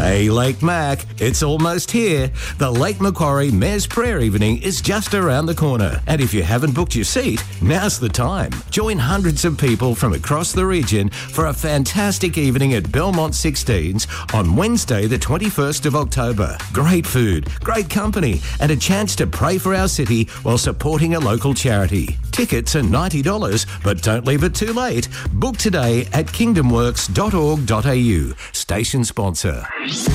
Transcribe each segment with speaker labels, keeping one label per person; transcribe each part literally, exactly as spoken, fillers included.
Speaker 1: Hey, Lake Mac, it's almost here. The Lake Macquarie Mayor's Prayer Evening is just around the corner. And if you haven't booked your seat, now's the time. Join hundreds of people from across the region for a fantastic evening at Belmont sixteens on Wednesday, the twenty-first of October. Great food, great company, and a chance to pray for our city while supporting a local charity. Tickets are ninety dollars, but don't leave it too late. Book today at kingdom works dot org dot a u. Station sponsor.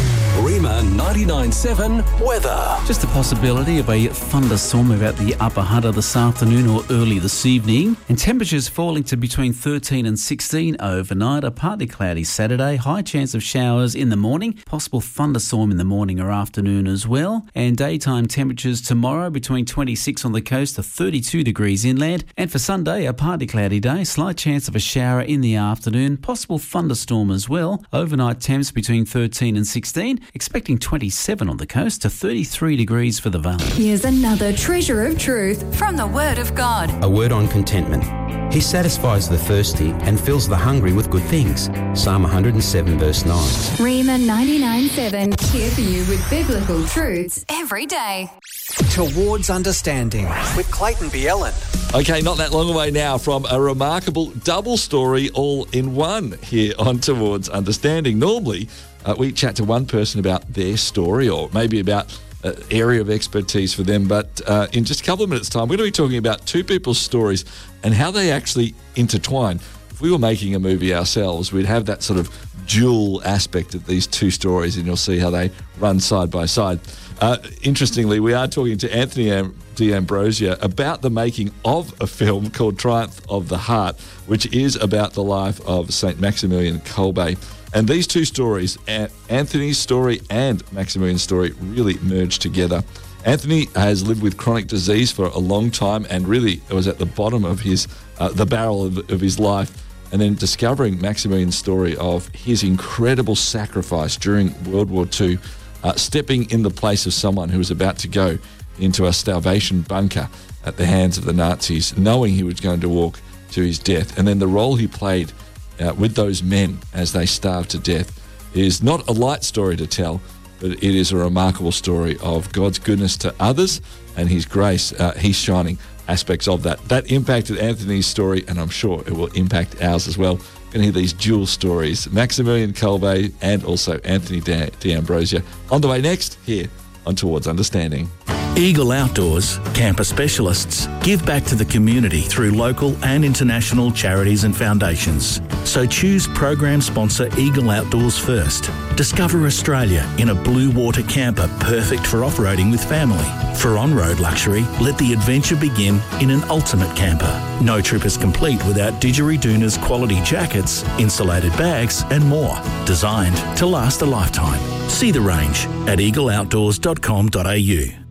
Speaker 2: Rima ninety-nine point seven weather.
Speaker 3: Just a possibility of a thunderstorm about the Upper Hunter this afternoon or early this evening. And temperatures falling to between thirteen and sixteen overnight. A partly cloudy Saturday. High chance of showers in the morning. Possible thunderstorm in the morning or afternoon as well. And daytime temperatures tomorrow between twenty-six on the coast to thirty-two degrees inland. And for Sunday, a partly cloudy day. Slight chance of a shower in the afternoon. Possible thunderstorm as well. Overnight temps between thirteen and sixteen. Expecting twenty-seven on the coast to thirty-three degrees for the valley.
Speaker 4: Here's another treasure of truth from the Word of God.
Speaker 5: A word on contentment. He satisfies the thirsty and fills the hungry with good things. Psalm one hundred seven verse nine.
Speaker 4: Rima ninety-nine point seven, here for you with biblical truths every day.
Speaker 6: Towards Understanding with Clayton Bielen.
Speaker 7: Okay, not that long away now from a remarkable double story all in one here on Towards Understanding. Normally, uh, we chat to one person about their story or maybe about an area of expertise for them, but uh, in just a couple of minutes' time, we're going to be talking about two people's stories and how they actually intertwine. If we were making a movie ourselves, we'd have that sort of dual aspect of these two stories, and you'll see how they run side by side. Uh, interestingly, we are talking to Anthony Am- D'Ambrosio about the making of a film called Triumph of the Heart, which is about the life of Saint Maximilian Kolbe. And these two stories, A- Anthony's story and Maximilian's story, really merge together. Anthony has lived with chronic disease for a long time and really was at the bottom of his uh, the barrel of, of his life. And then discovering Maximilian's story of his incredible sacrifice during World War Two, uh, stepping in the place of someone who was about to go into a starvation bunker at the hands of the Nazis, knowing he was going to walk to his death. And then the role he played uh, with those men as they starved to death is not a light story to tell, but it is a remarkable story of God's goodness to others and his grace, uh, he's shining aspects of that. That impacted Anthony's story, and I'm sure it will impact ours as well. We're going to hear these dual stories, Maximilian Kolbe and also Anthony D'Ambrosio. On the way next, here on Towards Understanding.
Speaker 8: Eagle Outdoors, camper specialists, give back to the community through local and international charities and foundations. So choose program sponsor Eagle Outdoors first. Discover Australia in a blue water camper perfect for off-roading with family. For on-road luxury, let the adventure begin in an ultimate camper. No trip is complete without Didgeridoon's quality jackets, insulated bags and more. Designed to last a lifetime. See the range at eagle outdoors dot com dot a u.